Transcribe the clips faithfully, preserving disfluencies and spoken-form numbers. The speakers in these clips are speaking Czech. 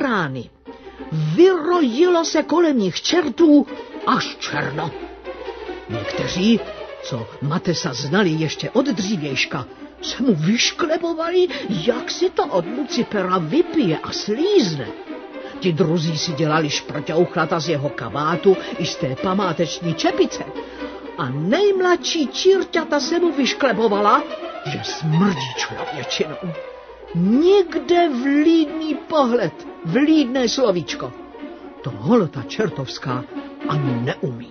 rány. Vyrojilo se kolem nich čertů až černo. Někteří, co Matesa znali ještě od dřívějška, se mu vyšklebovali, jak si to od Lucipera vypije a slízne. Ti druzí si dělali šprťouchlata z jeho kabátu i z té památeční čepice. A nejmladší čírťata se mu vyšklebovala, že smrdí člověčinou. Nikde vlídný pohled, vlídné slovíčko. To holota čertovská ani neumí.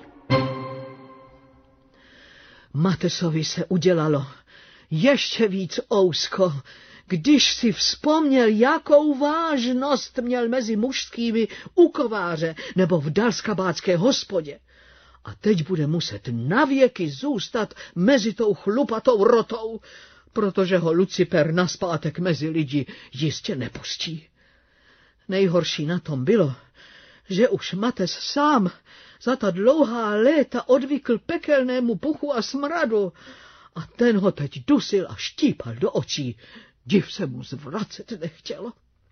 Matesovi se udělalo ještě víc ousko, když si vzpomněl, jakou vážnost měl mezi mužskými u kováře nebo v dalskabácké hospodě. A teď bude muset navěky zůstat mezi tou chlupatou rotou, protože ho Luciper nazpátek mezi lidi jistě nepustí. Nejhorší na tom bylo, že už Mates sám za ta dlouhá léta odvykl pekelnému puchu a smradu a ten ho teď dusil a štípal do očí. Div se mu zvracet nechtělo.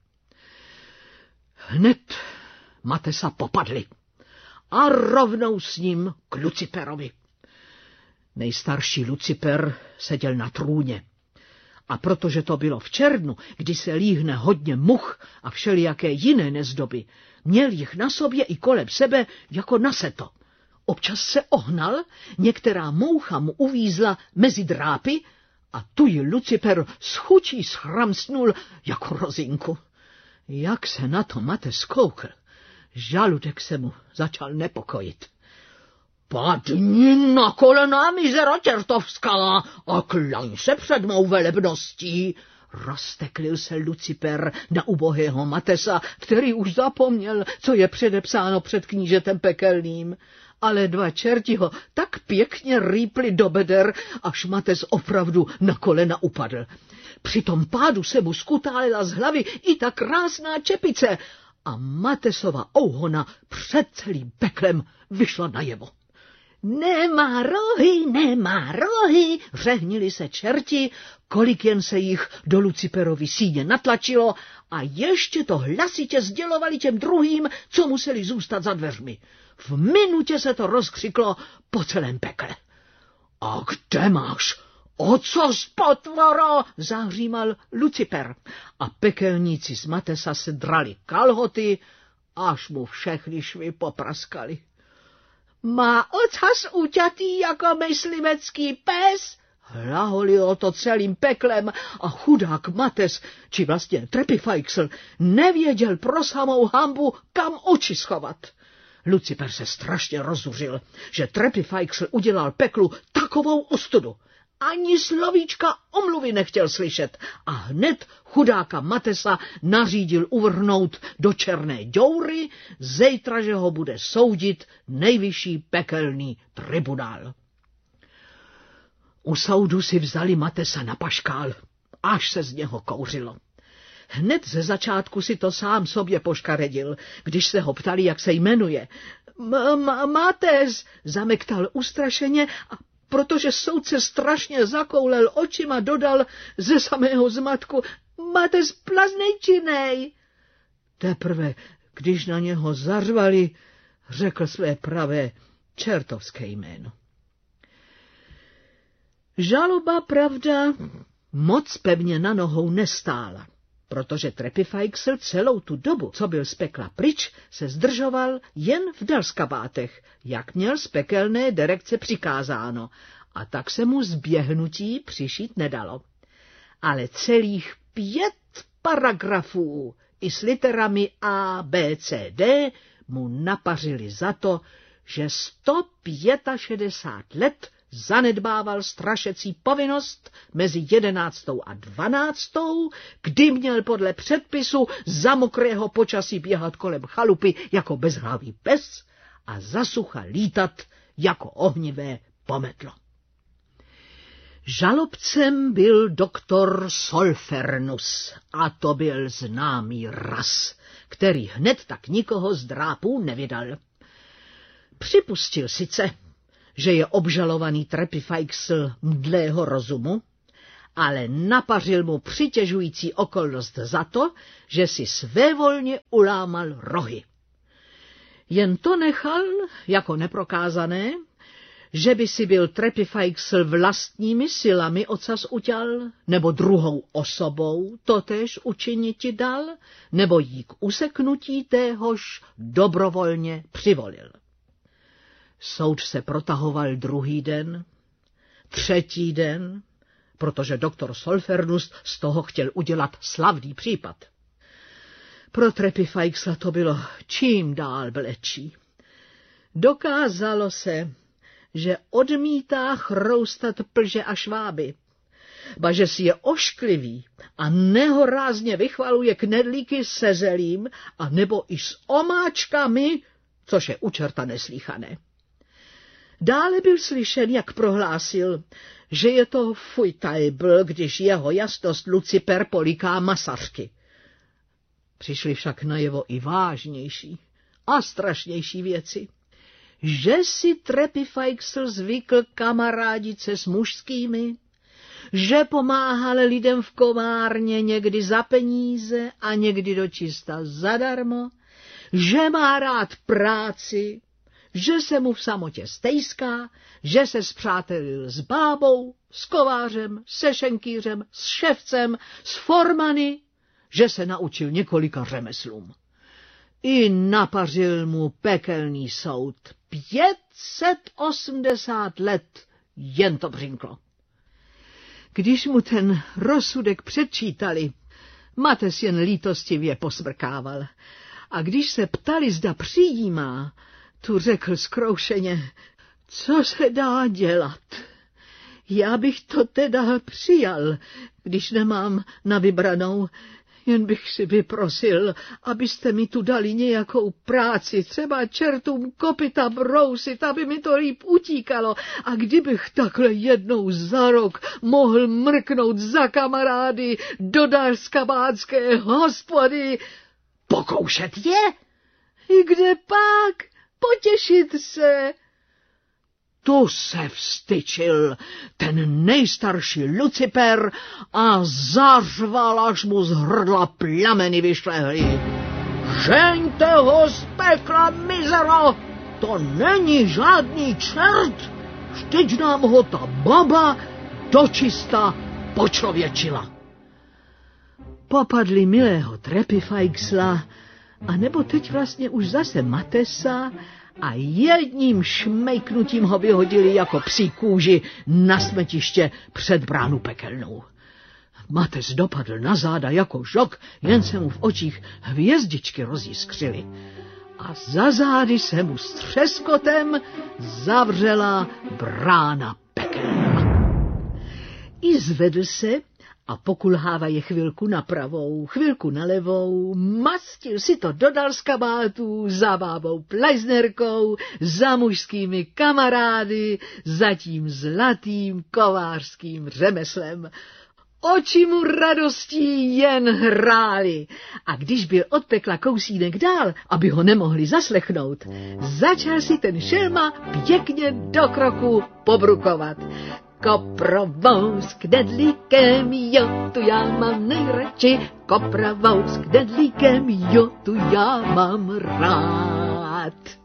Hned Matesa popadli a rovnou s ním k Luciperovi. Nejstarší Luciper seděl na trůně. A protože to bylo v červnu, kdy se líhne hodně much a všelijaké jiné nezdoby, měl jich na sobě i kolem sebe jako na seto. Občas se ohnal, některá moucha mu uvízla mezi drápy a tu ji Luciper s chučí schramsnul jako rozinku. Jak se na to Mates koukl, žaludek se mu začal nepokojit. Padni na kolena, mizero čertovská, a klaň se před mou velebností, rozteklil se Luciper na ubohého Matesa, který už zapomněl, co je předepsáno před knížetem pekelným. Ale dva čerti ho tak pěkně rýpli do beder, až Mates opravdu na kolena upadl. Při tom pádu se mu skutálila z hlavy i ta krásná čepice a Matesova ouhona před celým peklem vyšla najevo. Nemá rohy, nemá rohy, řehnili se čerti, kolik jen se jich do Luciperovy síně natlačilo a ještě to hlasitě sdělovali těm druhým, co museli zůstat za dveřmi. V minutě se to rozkřiklo po celém pekle. A kde máš? O co spotvoro? Zahřímal Luciper a pekelníci z Matesa se drali kalhoty, až mu všechny švy popraskali. Má ocas uťatý jako myslivecký pes? Hlaholilo to celým peklem a chudák Mates, či vlastně Trepifajksl, nevěděl pro samou hanbu, kam oči schovat. Luciper se strašně rozuřil, že Trepifajksl udělal peklu takovou ostudu. Ani slovíčka omluvy nechtěl slyšet a hned chudáka Matesa nařídil uvrhnout do černé děury, zejtra, že ho bude soudit nejvyšší pekelný tribunál. U soudu si vzali Matesa na paškál, až se z něho kouřilo. Hned ze začátku si to sám sobě poškaredil, když se ho ptali, jak se jmenuje. Mates, zamektal ustrašeně a protože soudce strašně zakoulel očima, dodal ze samého zmatku: Mates plaznejčinej. Teprve, když na něho zařvali, řekl své pravé čertovské jméno. Žaloba, pravda, moc pevně na nohou nestála, protože Trepifajksl celou tu dobu, co byl z pekla pryč, se zdržoval jen v dalskabátech, jak měl z pekelné direkce přikázáno, a tak se mu zběhnutí přišít nedalo. Ale celých pět paragrafů i s literami A, B, C, D mu napařili za to, že sto šedesát pět let zanedbával strašecí povinnost mezi jedenáctou a dvanáctou, kdy měl podle předpisu za mokrého počasí běhat kolem chalupy jako bezhlavý pes a za sucha lítat jako ohnivé pomedlo. Žalobcem byl doktor Solfernus a to byl známý ras, který hned tak nikoho z drápů nevydal. Připustil sice, že je obžalovaný Trepifajksl mdlého rozumu, ale napařil mu přitěžující okolnost za to, že si svévolně ulámal rohy. Jen to nechal jako neprokázané, že by si byl Trepifejksl vlastními silami ocas uťal, nebo druhou osobou totéž učiniti dal, nebo jí k useknutí téhož dobrovolně přivolil. Soud se protahoval druhý den, třetí den, protože doktor Solfernus z toho chtěl udělat slavný případ. Pro Trepifejksla to bylo čím dál vlečí. Dokázalo se, že odmítá chroustat plže a šváby, ba že si je ošklivý a nehorázně vychvaluje knedlíky se zelím a nebo i s omáčkami, což je u čerta neslíchané. Dále byl slyšen, jak prohlásil, že je to fujtajbl, když jeho jasnost Luciper poliká masařky. Přišly však najevo i vážnější a strašnější věci. Že si Trepifejksl zvykl kamarádit se s mužskými, že pomáhal lidem v kovárně někdy za peníze a někdy dočista zadarmo, že má rád práci, že se mu v samotě stejská, že se spřátelil s bábou, s kovářem, se šenkýřem, s ševcem, s formany, že se naučil několika řemeslům. I napařil mu pekelný soud. Pět set osmdesát let jen to břinklo. Když mu ten rozsudek předčítali, Mates jen lítostivě posmrkával. A když se ptali, zda přijímá, tu řekl zkroušeně, co se dá dělat. Já bych to teda přijal, když nemám na vybranou. Jen bych si vyprosil, abyste mi tu dali nějakou práci, třeba čertům kopyta brousit, aby mi to líp utíkalo. A kdybych takhle jednou za rok mohl mrknout za kamarády do darskabácké hospody, pokoušet je? I kde pak? Potěšit se. Tu se vstyčil ten nejstarší Luciper a zařval, až mu z hrdla plameny vyšlehly. Žeňte ho z pekla, mizero! To není žádný čert! Vždyť nám ho ta baba dočista počlověčila. Popadli milého Trepifejksla, a nebo teď vlastně už zase Matesa, a jedním šmejknutím ho vyhodili jako psí kůži na smetiště před bránu pekelnou. Mates dopadl na záda jako žok, jen se mu v očích hvězdičky rozjiskřily. A za zády se mu s třeskotem zavřela brána pekelná. I zvedl se a pokulhává je chvilku na pravou, chvilku na levou, mastil si to dodal z kabátů, za bábou Pleisnerkou, za mužskými kamarády, za tím zlatým kovářským řemeslem. Oči mu radostí jen hrály a když byl od pekla kousínek dál, aby ho nemohli zaslechnout, začal si ten šelma pěkně do kroku pobrukovat. Koprovou s knedlíkem, jo, tu já mám nejradši, koprovou s knedlíkem, jo, tu já mám rád.